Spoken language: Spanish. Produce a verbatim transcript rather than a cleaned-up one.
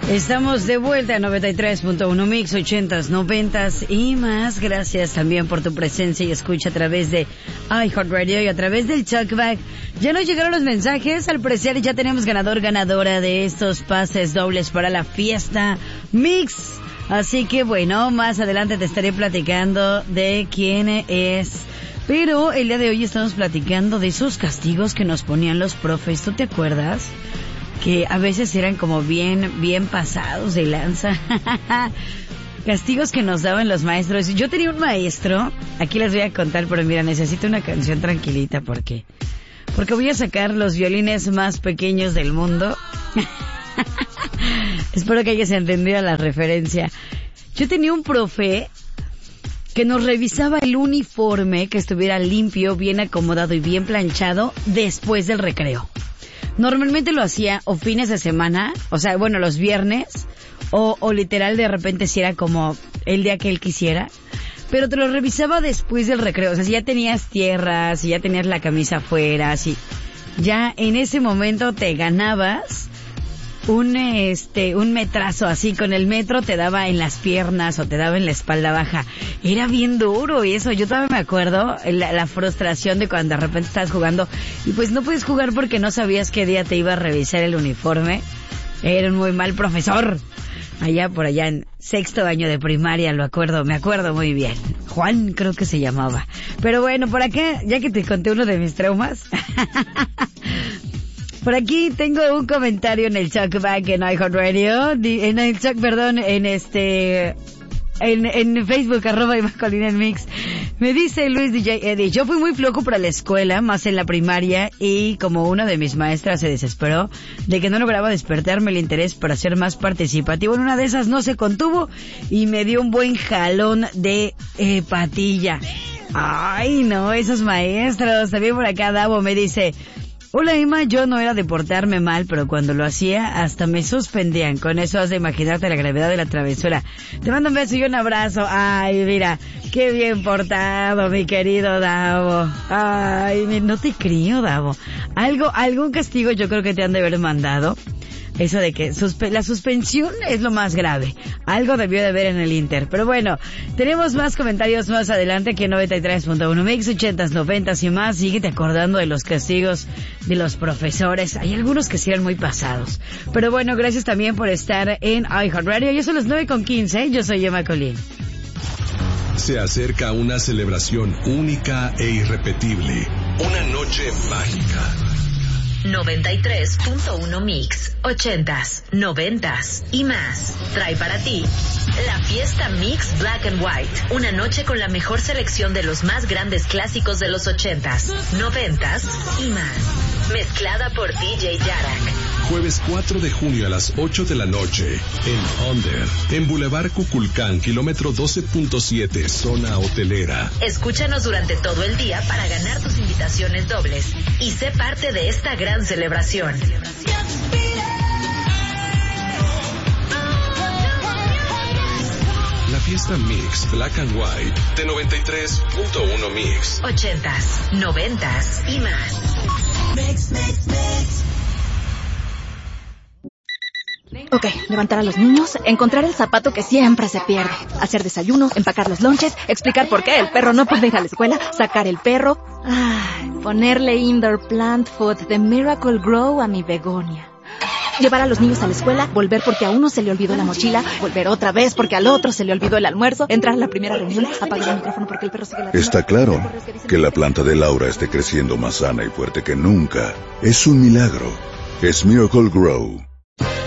Estamos de vuelta a noventa y tres punto uno Mix, ochentas, noventas y más. Gracias también por tu presencia y escucha a través de iHeartRadio y a través del Talkback. Ya nos llegaron los mensajes, al parecer ya tenemos ganador, ganadora de estos pases dobles para la fiesta Mix. Así que bueno, más adelante te estaré platicando de quién es. Pero el día de hoy estamos platicando de esos castigos que nos ponían los profes. ¿Tú te acuerdas? Que a veces eran como bien, bien pasados de lanza. Castigos que nos daban los maestros. Yo tenía un maestro, aquí les voy a contar, pero mira, necesito una canción tranquilita porque, porque voy a sacar los violines más pequeños del mundo. Espero que hayas entendido la referencia. Yo tenía un profe que nos revisaba el uniforme, que estuviera limpio, bien acomodado y bien planchado después del recreo. Normalmente lo hacía o fines de semana, o sea, bueno, los viernes, o, o literal de repente si era como el día que él quisiera, pero te lo revisaba después del recreo. O sea, si ya tenías tierra, si ya tenías la camisa afuera, si ya en ese momento te ganabas un este un metrazo así, con el metro te daba en las piernas o te daba en la espalda baja. Era bien duro y eso, yo todavía me acuerdo la, la frustración de cuando de repente estás jugando y pues no puedes jugar porque no sabías qué día te iba a revisar el uniforme. Era un muy mal profesor. Allá por allá en sexto año de primaria, lo acuerdo, me acuerdo muy bien. Juan creo que se llamaba. Pero bueno, por acá, ya que te conté uno de mis traumas. Por aquí tengo un comentario en el Talkback en iHeartRadio, en el Talk, perdón, en este, en, en Facebook, arroba Iván Colina en Mix. Me dice Luis D J Eddie, yo fui muy flojo para la escuela, más en la primaria, y como una de mis maestras se desesperó de que no lograba despertarme el interés para ser más participativo, en una de esas no se contuvo y me dio un buen jalón de eh, patilla. Ay, no, esos maestros. También por acá Davo me dice, hola Emma, yo no era de portarme mal, pero cuando lo hacía hasta me suspendían. Con eso has de imaginarte la gravedad de la travesura. Te mando un beso y un abrazo. Ay, mira, qué bien portado, mi querido Davo. Ay, no te creo, Davo. Algo, algún castigo yo creo que te han de haber mandado. Eso de que suspe- la suspensión es lo más grave. Algo debió de haber en el Inter. Pero bueno, tenemos más comentarios más adelante aquí en noventa y tres punto uno Mix, ochentas, noventas y más. Síguete acordando de los castigos de los profesores. Hay algunos que sí eran muy pasados. Pero bueno, gracias también por estar en iHeartRadio. Yo son las nueve con quince. Yo soy Emma Colín. Se acerca una celebración única e irrepetible. Una noche mágica. noventa y tres punto uno Mix, ochentas, noventas y más. Trae para ti la fiesta Mix Black and White. Una noche con la mejor selección de los más grandes clásicos de los ochentas, noventas y más. Mezclada por D J Yarak. Jueves cuatro de junio a las ocho de la noche en Under, en Boulevard Cuculcán, kilómetro doce punto siete, zona hotelera. Escúchanos durante todo el día para ganar tus invitaciones dobles y sé parte de esta gran celebración. La fiesta Mix Black and White de noventa y tres punto uno Mix. Ochentas, noventas y más. Mix, mix, mix. Ok, levantar a los niños, encontrar el zapato que siempre se pierde, hacer desayuno, empacar los lonches, explicar por qué el perro no puede ir a la escuela, sacar el perro, ay, ponerle indoor plant food de Miracle Grow a mi begonia. Llevar a los niños a la escuela, volver porque a uno se le olvidó la mochila, volver otra vez porque al otro se le olvidó el almuerzo, entrar a la primera reunión, apagar el micrófono porque el perro sigue ladrando. Está claro que la planta de Laura esté creciendo más sana y fuerte que nunca. Es un milagro. Es Miracle Grow.